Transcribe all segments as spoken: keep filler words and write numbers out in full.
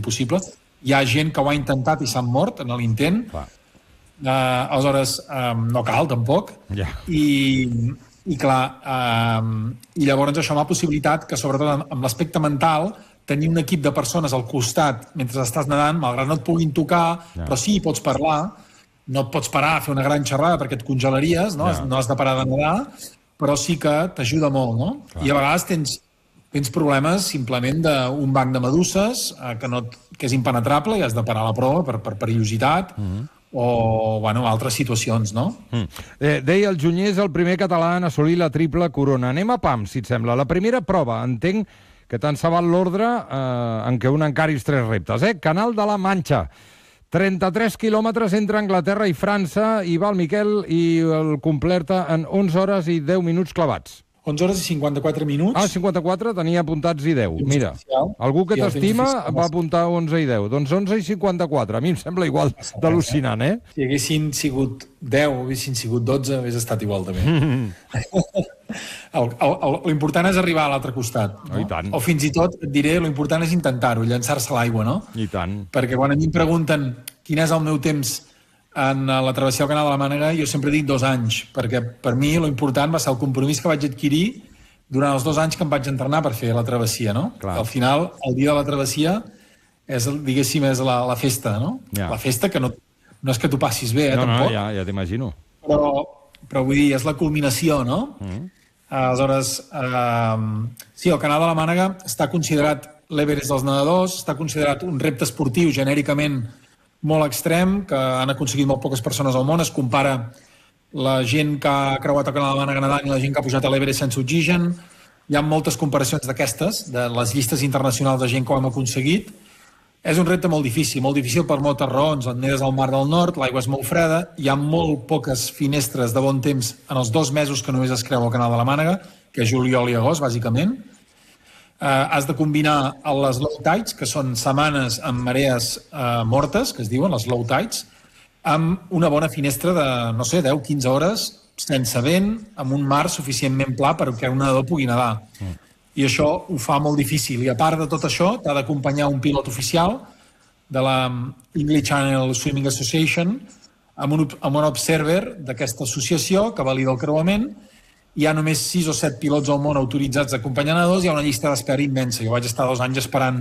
impossible. Hi ha gent que ho ha intentat i s'han mort en l'intent. Uh, aleshores, um, no cal, tampoc. Yeah. I, i clar, um, i llavors això m'ha possibilitat que, sobretot amb l'aspecte mental, tenir un equip de persones al costat mentre estàs nedant, malgrat no et puguin tocar, yeah. però sí, pots parlar, no et pots parar a fer una gran xerrada perquè et congelaries, no, yeah. no has de parar de nedar, però sí que t'ajuda molt, no? Clar. I a vegades tens, tens problemes simplement d'un banc de meduses eh, que, no, que és impenetrable i has de parar la prova per, per perillositat, mm-hmm. o bueno, altres situacions, no? Mm. Eh, deia el Junyer és el primer català en assolir la triple corona. Anem a pam, si et sembla. La primera prova, entenc que tant se val l'ordre eh, en què un encaris tres reptes. Eh? Canal de la Manxa. trenta-tres quilòmetres entre Anglaterra i França, i va el Miquel i el completa en onze hores i deu minuts clavats. onze hores i cinquanta-quatre minuts. Ah, cinquanta-quatre, tenia apuntats i deu. Mira, algú que t'estima va apuntar onze i deu. Doncs onze i cinquanta-quatre. A mi em sembla igual d'al·lucinant, eh? Si haguessin sigut deu, haguessin sigut dotze, hagués estat igual també. L'important és arribar a l'altre costat. No? I tant. O fins i tot, et diré, l'important és intentar-ho, llançar-se a l'aigua, no? I tant. Perquè quan a mi em pregunten quin és el meu temps en la travessia del Canal de la Mànega, jo sempre dic dos anys, perquè per mi l'important va ser el compromís que vaig adquirir durant els dos anys que em vaig entrenar per fer la travessia, no? Clar. Al final, el dia de la travessia és, diguéssim, és la, la festa, no? Ja. La festa que no, no és que tu passis bé, eh, no, tampoc. No, ja, ja t'imagino. Però, però vull dir, és la culminació, no? Mm. Aleshores, eh, sí, el Canal de la Mànega està considerat l'Everest dels nedadors, està considerat un repte esportiu genèricament molt extrem, que han aconseguit molt poques persones al món. Es compara la gent que ha creuat el Canal de la Mànega nedant i la gent que ha pujat a l'Everest sense oxigen. Hi ha moltes comparacions d'aquestes, de les llistes internacionals de gent que ho hem aconseguit. És un repte molt difícil, molt difícil per moltes raons. Et nedes al Mar del Nord, l'aigua és molt freda, hi ha molt poques finestres de bon temps en els dos mesos que només es creu el Canal de la Mànega, que és juliol i agost, bàsicament. Uh, has de combinar les low tides, que són setmanes amb marees uh, mortes, que es diuen, les low tides, amb una bona finestra de, no sé, deu a quinze hores, sense vent, amb un mar suficientment pla perquè un nedador pugui nedar. Mm. I això ho fa molt difícil. I a part de tot això, t'ha d'acompanyar un pilot oficial de la English Channel Swimming Association, amb un, amb un observer d'aquesta associació que valida el creuament. Hi ha només sis o set pilots al món autoritzats a acompanyar nedadors, hi ha una llista d'espera immensa. Jo vaig estar dos anys esperant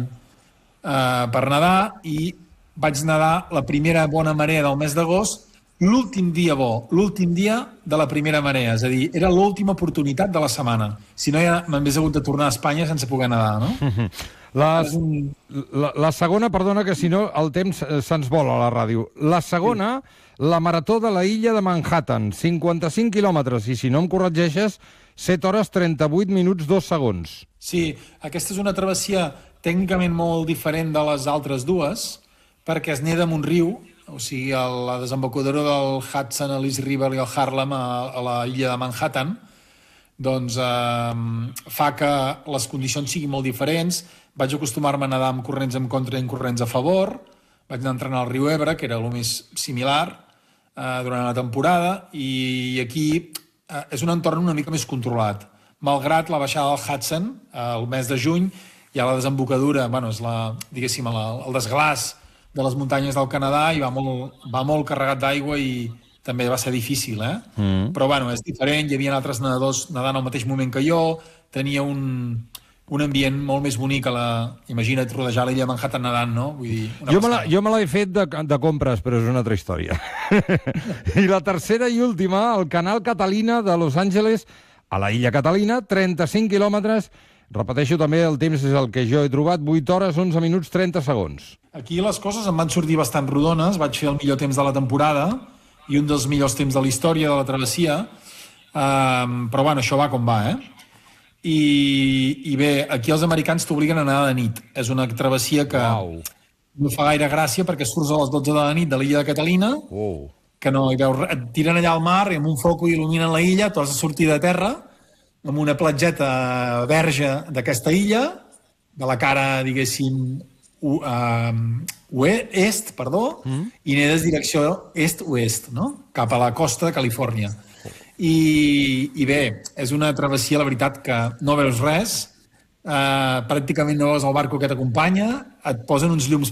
eh, per nedar i vaig nedar la primera bona marea del mes d'agost, l'últim dia bo, l'últim dia de la primera marea, és a dir, era l'última oportunitat de la setmana. Si no, ja m'hagués hagut de tornar a Espanya sense poder nedar, no? La, la, la segona, perdona, que si no el temps se'ns vola a la ràdio. La segona, sí. La marató de la illa de Manhattan, cinquanta-cinc quilòmetres, i si no em corregeixes, set hores trenta-vuit minuts dos segons. Sí, aquesta és una travessia tècnicament molt diferent de les altres dues, perquè es neda en un riu, o sigui, a la desembocadura del Hudson, a l'East River i el Harlem, a, a la illa de Manhattan, doncs eh, fa que les condicions siguin molt diferents. Vaig acostumar-me a nedar amb corrents en contra i en corrents a favor. Vaig anar a entrenar al riu Ebre, que era el més similar, eh, durant la temporada, i aquí eh, és un entorn una mica més controlat. Malgrat la baixada del Hudson, eh, el mes de juny, hi ha la desembocadura, bueno, és la, diguéssim, la, el desglàs de les muntanyes del Canadà, i va molt, va molt carregat d'aigua i també va ser difícil, eh? Mm. Però, bueno, és diferent, hi havia altres nedadors nedant al mateix moment que jo, tenia un, un ambient molt més bonic a la... Imagina't rodejar l'illa de Manhattan nedant, no? Vull dir, jo, me la, jo me l'he fet de, de compres, però és una altra història. I la tercera i última, el Canal Catalina de Los Angeles, a la illa Catalina, trenta-cinc quilòmetres. Repeteixo, també el temps és el que jo he trobat, vuit hores, onze minuts, trenta segons. Aquí les coses em van sortir bastant rodones, vaig fer el millor temps de la temporada i un dels millors temps de la història de la travessia, um, però bueno, això va com va, eh? I, i bé, aquí els americans t'obliguen a nedar de nit. És una travessia que wow. no fa gaire gràcia perquè surts a les dotze de la nit de l'illa de Catalina, oh. que no hi veus, et tiren allà al mar i amb un foco il·luminen la illa, tu has de sortir de terra, amb una platgeta verge d'aquesta illa, de la cara, diguéssim, u, uh, est, perdó, mm. i nedes direcció est-oest, no? Cap a la costa de Califòrnia. I, i bé, és una travessia, la veritat, que no veus res, uh, pràcticament no veus el barco que t'acompanya, et posen uns llums